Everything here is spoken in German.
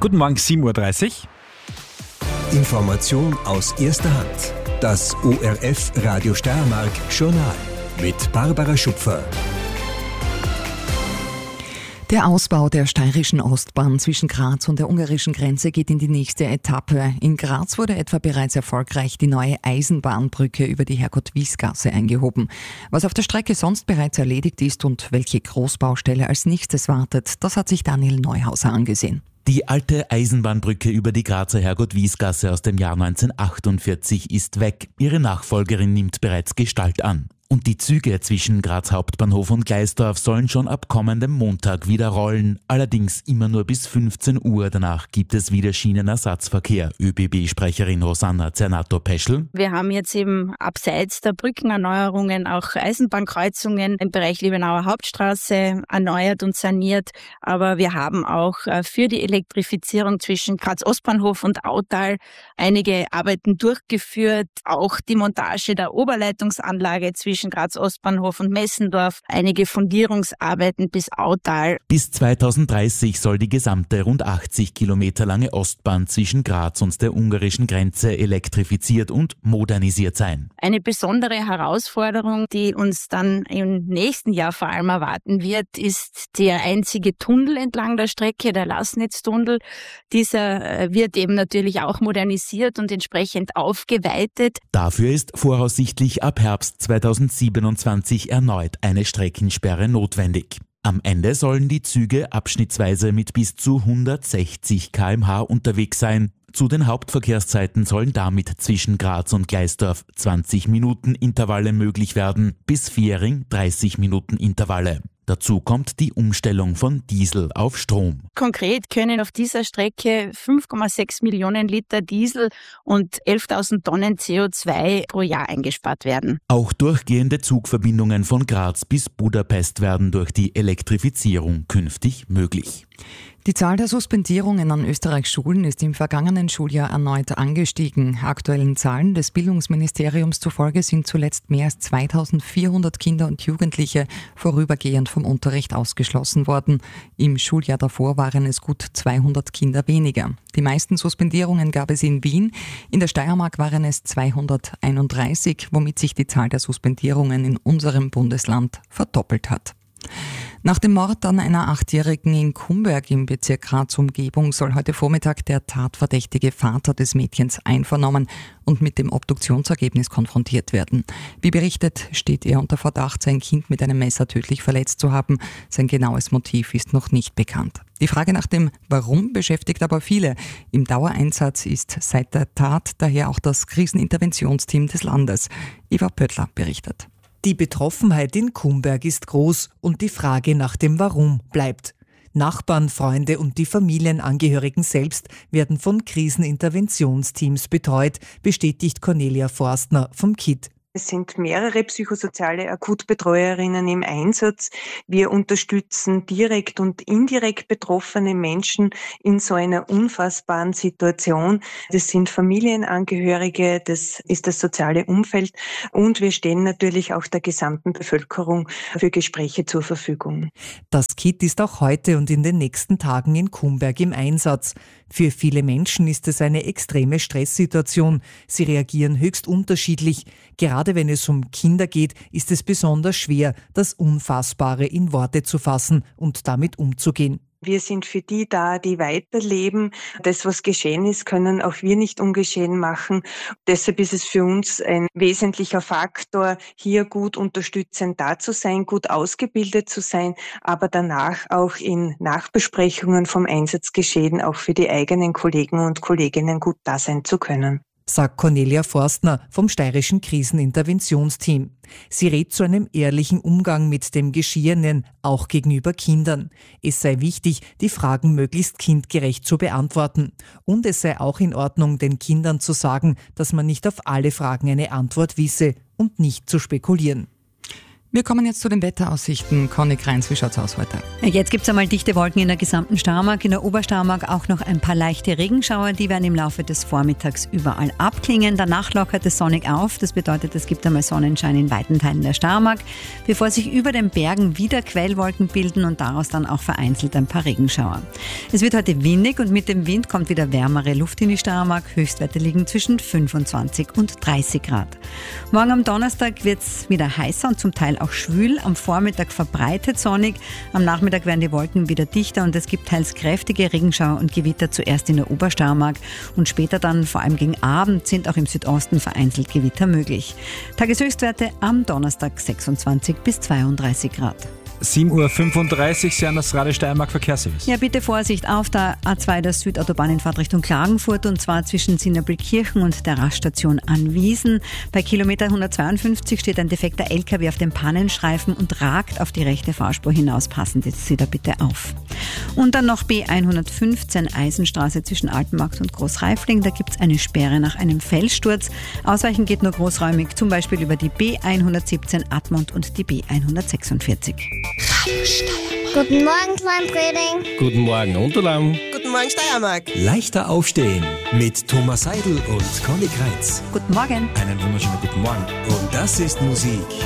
Guten Morgen, 7.30 Uhr. Information aus erster Hand. Das ORF Radio Steiermark Journal mit Barbara Schupfer. Der Ausbau der steirischen Ostbahn zwischen Graz und der ungarischen Grenze geht in die nächste Etappe. In Graz wurde etwa bereits erfolgreich die neue Eisenbahnbrücke über die Herrgott-Wies-Gasse eingehoben. Was auf der Strecke sonst bereits erledigt ist und welche Großbaustelle als nächstes wartet, das hat sich Daniel Neuhauser angesehen. Die alte Eisenbahnbrücke über die Grazer Herrgott-Wies-Gasse aus dem Jahr 1948 ist weg. Ihre Nachfolgerin nimmt bereits Gestalt an. Und die Züge zwischen Graz Hauptbahnhof und Gleisdorf sollen schon ab kommendem Montag wieder rollen. Allerdings immer nur bis 15 Uhr. Danach gibt es wieder Schienenersatzverkehr. ÖBB-Sprecherin Rosanna Zernato-Peschel. Wir haben jetzt eben abseits der Brückenerneuerungen auch Eisenbahnkreuzungen im Bereich Liebenauer Hauptstraße erneuert und saniert. Aber wir haben auch für die Elektrifizierung zwischen Graz Ostbahnhof und Autal einige Arbeiten durchgeführt. Auch die Montage der Oberleitungsanlage zwischen Graz Ostbahnhof und Messendorf, einige Fundierungsarbeiten bis Autal. Bis 2030 soll die gesamte rund 80 Kilometer lange Ostbahn zwischen Graz und der ungarischen Grenze elektrifiziert und modernisiert sein. Eine besondere Herausforderung, die uns dann im nächsten Jahr vor allem erwarten wird, ist der einzige Tunnel entlang der Strecke, der Laßnitztunnel. Dieser wird eben natürlich auch modernisiert und entsprechend aufgeweitet. Dafür ist voraussichtlich ab Herbst 2027 erneut eine Streckensperre notwendig. Am Ende sollen die Züge abschnittsweise mit bis zu 160 km/h unterwegs sein. Zu den Hauptverkehrszeiten sollen damit zwischen Graz und Gleisdorf 20 Minuten Intervalle möglich werden, bis Viering 30 Minuten Intervalle. Dazu kommt die Umstellung von Diesel auf Strom. Konkret können auf dieser Strecke 5,6 Millionen Liter Diesel und 11.000 Tonnen CO2 pro Jahr eingespart werden. Auch durchgehende Zugverbindungen von Graz bis Budapest werden durch die Elektrifizierung künftig möglich. Die Zahl der Suspendierungen an Österreichs Schulen ist im vergangenen Schuljahr erneut angestiegen. Aktuellen Zahlen des Bildungsministeriums zufolge sind zuletzt mehr als 2.400 Kinder und Jugendliche vorübergehend vom Unterricht ausgeschlossen worden. Im Schuljahr davor waren es gut 200 Kinder weniger. Die meisten Suspendierungen gab es in Wien. In der Steiermark waren es 231, womit sich die Zahl der Suspendierungen in unserem Bundesland verdoppelt hat. Nach dem Mord an einer 8-Jährigen in Kumberg im Bezirk Graz-Umgebung soll heute Vormittag der tatverdächtige Vater des Mädchens einvernommen und mit dem Obduktionsergebnis konfrontiert werden. Wie berichtet, steht er unter Verdacht, sein Kind mit einem Messer tödlich verletzt zu haben. Sein genaues Motiv ist noch nicht bekannt. Die Frage nach dem Warum beschäftigt aber viele. Im Dauereinsatz ist seit der Tat daher auch das Kriseninterventionsteam des Landes. Eva Pöttler berichtet. Die Betroffenheit in Kumberg ist groß und die Frage nach dem Warum bleibt. Nachbarn, Freunde und die Familienangehörigen selbst werden von Kriseninterventionsteams betreut, bestätigt Cornelia Forstner vom KIT. Es sind mehrere psychosoziale Akutbetreuerinnen im Einsatz. Wir unterstützen direkt und indirekt betroffene Menschen in so einer unfassbaren Situation. Das sind Familienangehörige, das ist das soziale Umfeld und wir stehen natürlich auch der gesamten Bevölkerung für Gespräche zur Verfügung. Das KIT ist auch heute und in den nächsten Tagen in Kumberg im Einsatz. Für viele Menschen ist es eine extreme Stresssituation. Sie reagieren höchst unterschiedlich. Gerade wenn es um Kinder geht, ist es besonders schwer, das Unfassbare in Worte zu fassen und damit umzugehen. Wir sind für die da, die weiterleben. Das, was geschehen ist, können auch wir nicht ungeschehen machen. Deshalb ist es für uns ein wesentlicher Faktor, hier gut unterstützend da zu sein, gut ausgebildet zu sein, aber danach auch in Nachbesprechungen vom Einsatzgeschehen auch für die eigenen Kollegen und Kolleginnen gut da sein zu können. Sagt Cornelia Forstner vom Steirischen Kriseninterventionsteam. Sie rät zu einem ehrlichen Umgang mit dem Geschehenen, auch gegenüber Kindern. Es sei wichtig, die Fragen möglichst kindgerecht zu beantworten. Und es sei auch in Ordnung, den Kindern zu sagen, dass man nicht auf alle Fragen eine Antwort wisse und nicht zu spekulieren. Wir kommen jetzt zu den Wetteraussichten. Conny Kreins, wie schaut's aus heute? Jetzt gibt es einmal dichte Wolken in der gesamten Steiermark. In der Obersteiermark auch noch ein paar leichte Regenschauer. Die werden im Laufe des Vormittags überall abklingen. Danach lockert es sonnig auf. Das bedeutet, es gibt einmal Sonnenschein in weiten Teilen der Steiermark, bevor sich über den Bergen wieder Quellwolken bilden und daraus dann auch vereinzelt ein paar Regenschauer. Es wird heute windig und mit dem Wind kommt wieder wärmere Luft in die Steiermark. Höchstwerte liegen zwischen 25 und 30 Grad. Morgen am Donnerstag wird es wieder heißer und zum Teil auch schwül, am Vormittag verbreitet sonnig, am Nachmittag werden die Wolken wieder dichter und es gibt teils kräftige Regenschauer und Gewitter, zuerst in der Obersteiermark und später dann, vor allem gegen Abend, sind auch im Südosten vereinzelt Gewitter möglich. Tageshöchstwerte am Donnerstag 26 bis 32 Grad. 7:35 Uhr, Sie an das Radio Steiermark Verkehrsservice. Ja, bitte Vorsicht auf der A2 der Südautobahn in Fahrtrichtung Klagenfurt und zwar zwischen Sinnerbühl-Kirchen und der Raststation Anwiesen. Bei Kilometer 152 steht ein defekter LKW auf dem Pannenstreifen und ragt auf die rechte Fahrspur hinaus. Passen Sie da bitte auf. Und dann noch B115 Eisenstraße zwischen Altenmarkt und Großreifling. Da gibt es eine Sperre nach einem Felssturz. Ausweichen geht nur großräumig, zum Beispiel über die B117 Admont und die B146. Guten Morgen, Kleinbreding. Guten Morgen, Unterlagen. Guten Morgen, Steiermark. Leichter aufstehen mit Thomas Seidel und Conny Kreins. Guten Morgen. Einen wunderschönen guten Morgen. Und das ist Musik